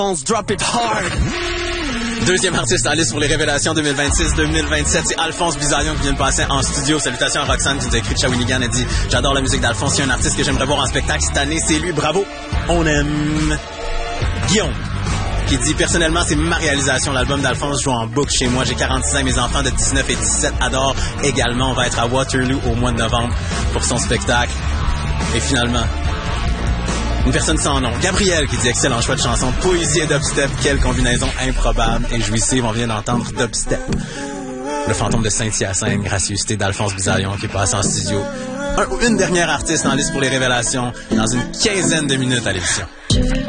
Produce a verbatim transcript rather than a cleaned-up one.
Drop it hard. Deuxième artiste en liste pour les révélations deux mille vingt-six deux mille vingt-sept, c'est Alphonse Bizarion qui vient de passer en studio. Salutations à Roxane qui nous a écrit de Shawinigan. Elle dit « J'adore la musique d'Alphonse, c'est un artiste que j'aimerais voir en spectacle cette année, c'est lui, bravo, on aime. » Guillaume qui dit « Personnellement, c'est ma réalisation, l'album d'Alphonse joue en boucle chez moi, j'ai quarante-six ans, mes enfants de dix-neuf et dix-sept adorent également. On va être à Waterloo au mois de novembre pour son spectacle. » Et finalement, une personne sans nom, Gabriel, qui dit excellent choix de chanson, poésie et dubstep, quelle combinaison improbable et jouissive. On vient d'entendre dubstep. Le fantôme de Saint-Hyacinthe, gracieuseté d'Alphonse Bizarion qui passe en studio. Un, une dernière artiste en liste pour les révélations dans une quinzaine de minutes à l'émission.